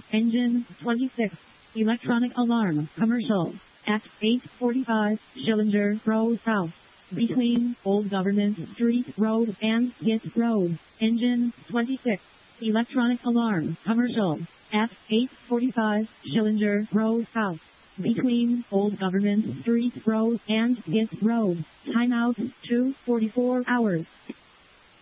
Engine 26. Electronic alarm. Commercial. At 845 Schillinger Road South. Between Old Government Street Road and Pitt Road. Engine 26. Electronic alarm. Commercial. At 845 Schillinger Road South. Between Old Government Street Road and Pitt Road. Timeout 2:44 hours.